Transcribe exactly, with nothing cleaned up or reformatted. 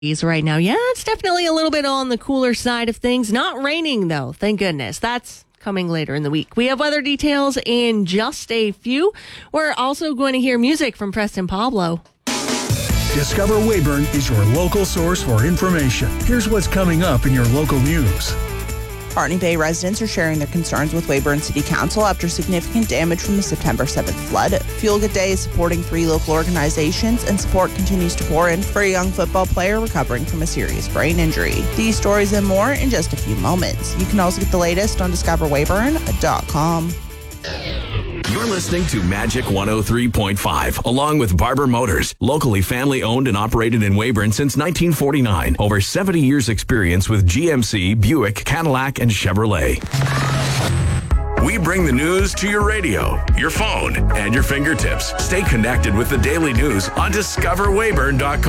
Right now. Yeah, it's definitely a little bit on the cooler side of things. Not raining, though. Thank goodness. That's coming later in the week. We have weather details in just a few. We're also going to hear music from Preston Pablo. Discover Weyburn is your local source for information. Here's what's coming up in your local news. Botany Bay residents are sharing their concerns with Weyburn City Council after significant damage from the September seventh flood. Fuel Good Day is supporting three local organizations, and support continues to pour in for a young football player recovering from a serious brain injury. These stories and more in just a few moments. You can also get the latest on discover weyburn dot com. You're listening to Magic one oh three point five, along with Barber Motors, locally family-owned and operated in Weyburn since nineteen forty-nine. Over seventy years experience with G M C, Buick, Cadillac, and Chevrolet. We bring the news to your radio, your phone, and your fingertips. Stay connected with the daily news on discover weyburn dot com.